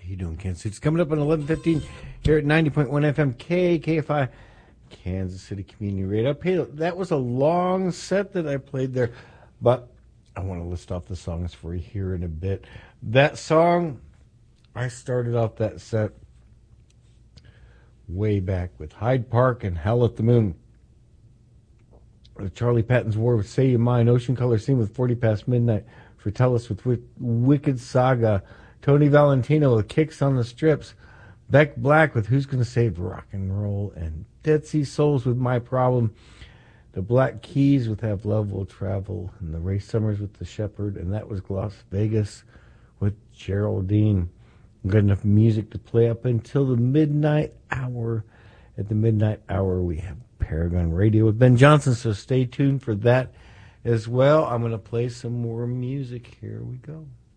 you doing, Kansas City? It's coming up on 11:15 here at 90.1 FM KFI, Kansas City Community Radio. Hey, that was a long set that I played there, but I want to list off the songs for you here in a bit. That song, I started off that set way back with Hyde Park and Howl at the Moon. Charlie Patton's War with Say You Mine, Ocean Color Scene with 40 Past Midnight, Fratellis with Wicked Saga, Tony Valentino with Kicks on the Strips, Beck Black with Who's Gonna Save Rock and Roll, and Dead Sea Souls with My Problem, the Black Keys with Have Love Will Travel, and the Ray Summers with The Shepherd, and that was Las Vegas with Geraldine. Good enough music to play up until the midnight hour. At the midnight hour, we have Paragon Radio with Ben Johnson, so stay tuned for that as well. I'm going to play some more music. Here we go.